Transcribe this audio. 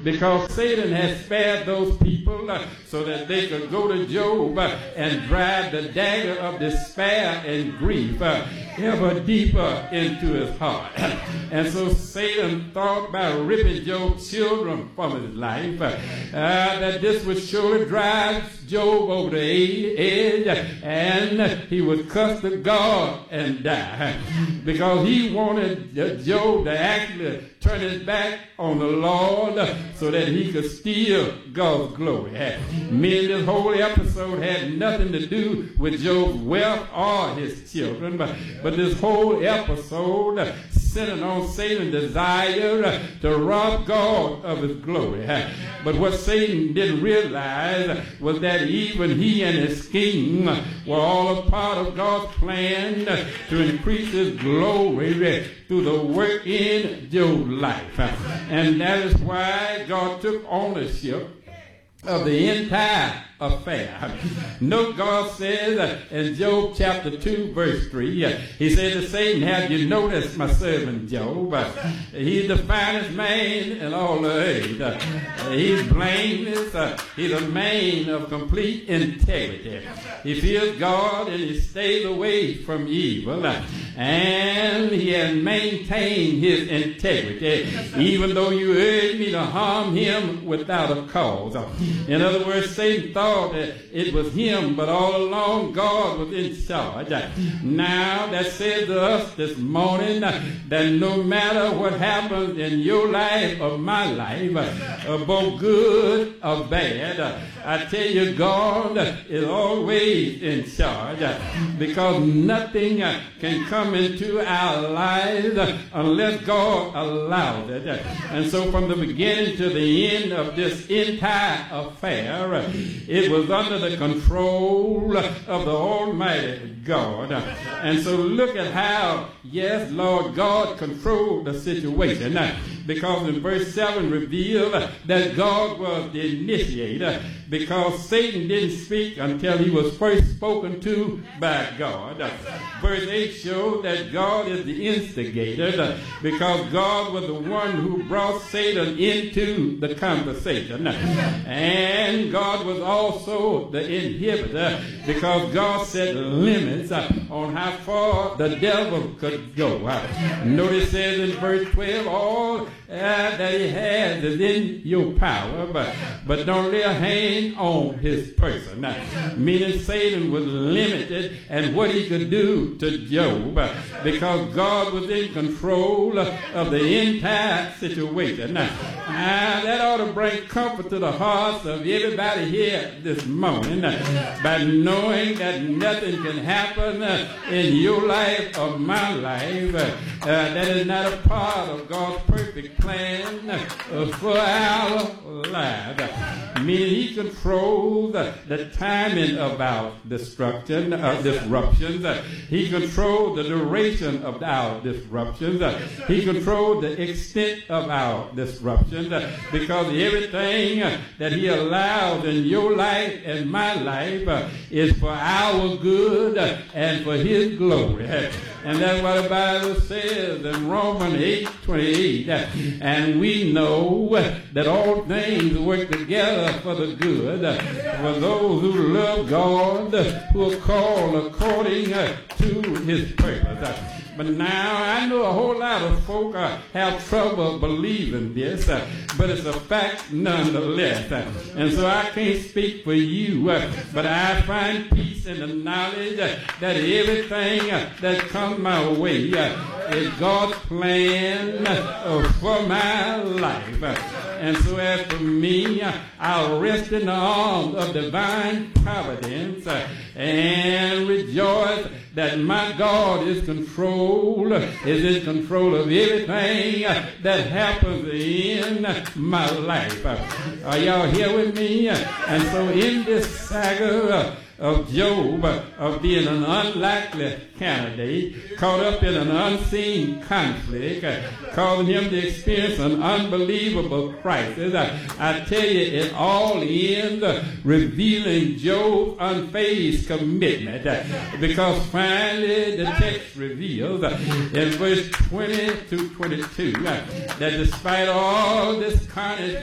because Satan had spared those people so that they could go to Job and drive the dagger of despair and grief ever deeper into his heart. And so Satan thought by ripping Job's children from his life that this would surely drive Job over the edge and he would cuss to God and die, because he wanted Job to actually turn his back on the Lord so that he could steal God's glory. Meaning this whole episode had nothing to do with Job's wealth or his children, but this whole episode centered on Satan's desire to rob God of his glory. But what Satan didn't realize was that even he and his scheme were all a part of God's plan to increase his glory through the work in Job's life. And that is why God took ownership of the entire affair. Note God says in Job chapter 2 verse 3, he said to Satan, have you noticed my servant Job? He's the finest man in all the earth. He's blameless. He's a man of complete integrity. He fears God and he stays away from evil. And he has maintained his integrity, even though you urged me to harm him without a cause. In other words, Satan thought that it was him, but all along God was in charge. Now that says to us this morning that no matter what happens in your life or my life, both good or bad, I tell you, God is always in charge, because nothing can come into our lives unless God allows it. And so from the beginning to the end of this entire affair, it was under the control of the Almighty God. And so look at how, yes, Lord God controlled the situation, because in verse 7 revealed that God was the initiator, because Satan didn't speak until he was first spoken to by God. Verse 8 shows that God is the instigator, because God was the one who brought Satan into the conversation. And God was also the inhibitor, because God set limits on how far the devil could go. Notice it says in verse 12, all that he has is in your power, but don't lay a hand on his person. Meaning Satan was limited in what he could do to Job, because God was in control of the entire situation. That ought to bring comfort to the hearts of everybody here this morning, by knowing that nothing can happen in your life or my life that is not a part of God's perfect plan for our lives. Meaning he controls the timing of our disruptions. He controls the duration of our disruptions. He controls the extent of our disruptions, because everything that he allows in your life and my life is for our good and for his glory. And that's what the Bible says in Romans 8:28. And we know that all things work together for the good for those who love God, who are called according to his purpose. But now I know a whole lot of folk have trouble believing this, but it's a fact nonetheless. And so I can't speak for you, but I find peace in the knowledge that everything that comes my way is God's plan for my life. And so as for me, I'll rest in the arms of divine providence and rejoice that my God is in control of everything that happens in my life. Are y'all here with me? And so in this saga of Job, of being an unlikely candidate, caught up in an unseen conflict, causing him to experience an unbelievable crisis, I tell you, it all ends revealing Job's unfazed commitment, because finally the text reveals in verse 20 to 22 that despite all this carnage